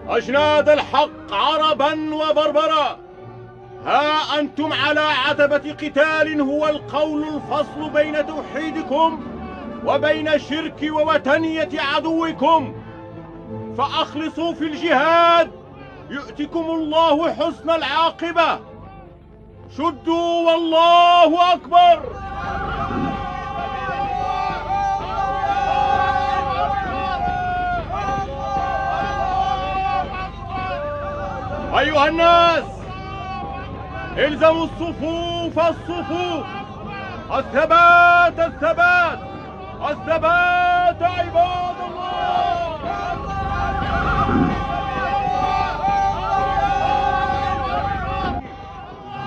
أجناد الحق عربا وبربرا، ها أنتم على عتبة قتال هو القول الفصل بين توحيدكم وبين شرك ووثنية عدوكم، فأخلصوا في الجهاد يؤتكم الله حسن العاقبة. شدوا والله أكبر. أيها الناس، الزموا الصفوف الصفوف، الثبات الثبات الثبات عباد الله.